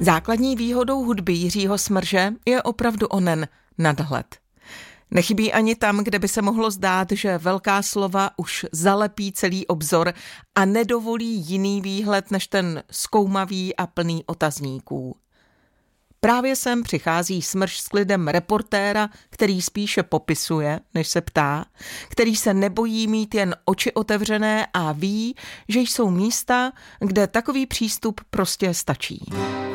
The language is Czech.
Základní výhodou hudby Jiřího Smrže je opravdu onen nadhled. Nechybí ani tam, kde by se mohlo zdát, že velká slova už zalepí celý obzor a nedovolí jiný výhled než ten zkoumavý a plný otazníků. Právě sem přichází Smrž s klidem reportéra, který spíše popisuje, než se ptá, který se nebojí mít jen oči otevřené a ví, že jsou místa, kde takový přístup prostě stačí.